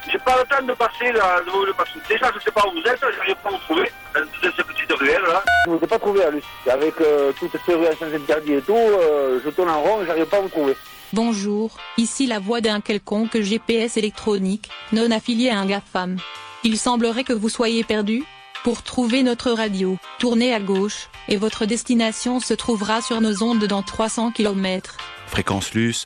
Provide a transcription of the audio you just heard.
J'ai pas le temps de passer là, de vous le passer. Déjà, je sais pas où vous êtes, j'arrive pas à vous trouver, dans cette petite ruelle là. Je ne vous ai pas trouvé à Lucie. Avec toutes ces rues à sens interdit et tout, je tourne en rond et j'arrive pas à vous trouver. Bonjour, ici la voix d'un quelconque GPS électronique, non affilié à un GAFAM. Il semblerait que vous soyez perdu. Pour trouver notre radio, tournez à gauche, et votre destination se trouvera sur nos ondes dans 300 km. Fréquence Luce,